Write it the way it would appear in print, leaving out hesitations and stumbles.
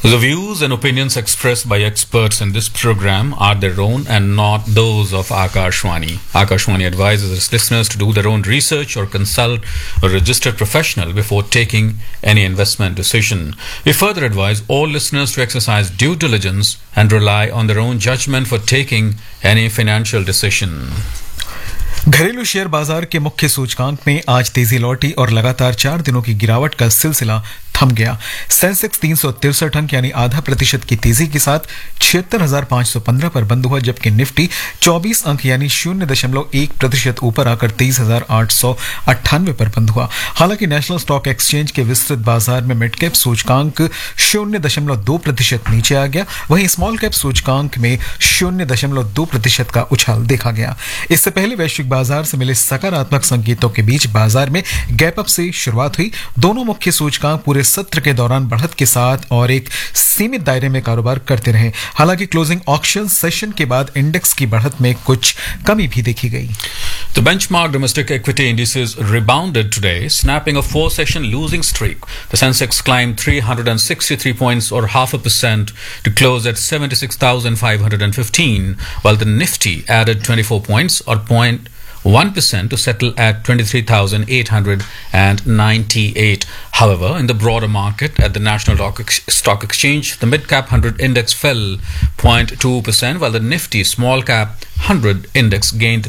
The views and opinions expressed by experts in this program are their own and not those of Akashwani. Akashwani advises its listeners to do their own research or consult a registered professional before taking any investment decision. We further advise all listeners to exercise due diligence and rely on their own judgment for taking any financial decision. घरेलू share बाजार के मुख्य सूचकांक में आज तेजी लौटी और लगातार 4 दिनों की गिरावट का सिलसिला थम गया। सेंसेक्स 363 अंक यानी आधा प्रतिशत की तेजी के साथ 76,515 पर बंद हुआ, जबकि निफ्टी 24 अंक यानी 0.1% ऊपर आकर 23,898 पर बंद हुआ। हालांकि नेशनल स्टॉक एक्सचेंज के विस्तृत बाजार में मिड कैप सूचकांक 0.2% नीचे आ गया, वहीं स्मॉल कैप सूचकांक में 0.2% का उछाल देखा गया। इससे पहले वैश्विक बाजार से मिले सकारात्मक संकेतों के बीच बाजार में गैप अप से शुरुआत हुई। दोनों मुख्य सूचकांक पूरे सत्र के दौरान बढ़त के साथ और एक सीमित दायरे में कारोबार करते रहे। हालांकि क्लोजिंग ऑक्शन सेशन के बाद इंडेक्स की बढ़त में कुछ कमी भी देखी गई। The benchmark domestic equity indices rebounded today, snapping a 4-session losing streak. The Sensex climbed 363 points or 0.5% to close at 76,515, while the Nifty added 24 points or 0.1% to settle at 23,898. However, in the broader market at the National Stock Exchange, the mid-cap 100 index fell 0.2%, while the Nifty small-cap 100 index gained